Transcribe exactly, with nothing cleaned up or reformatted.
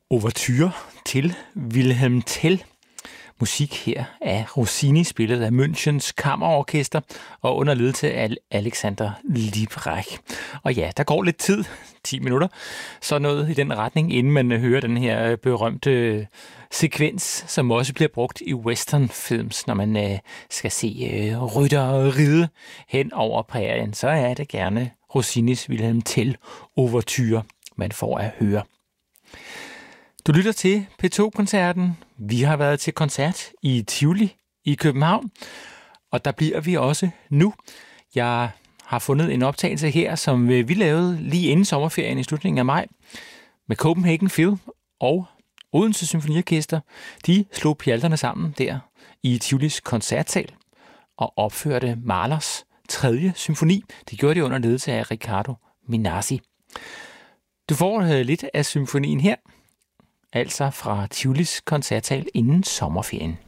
Ouverture til Wilhelm Tell. Musik her af Rossini, spillet af Münchens Kammerorkester og under ledelse af Alexander Liebrecht. Og ja, der går lidt tid, ti minutter, så noget i den retning, inden man hører den her berømte sekvens, som også bliver brugt i westernfilms, når man øh, skal se øh, ryttere ride hen over prærien. Så er det gerne Rossinis Wilhelm Tell Ouverture, man får at høre. Du lytter til P to-koncerten. Vi har været til koncert i Tivoli i København, og der bliver vi også nu. Jeg har fundet en optagelse her, som vi lavede lige inden sommerferien i slutningen af maj med Copenhagen Phil og Odense Symfoniorkester. De slog pjalterne sammen der i Tivolis koncertsal og opførte Mahlers tredje symfoni. Det gjorde de under ledelse af Riccardo Minasi. Du får lidt af symfonien her, altså fra Tivolis koncertsal inden sommerferien.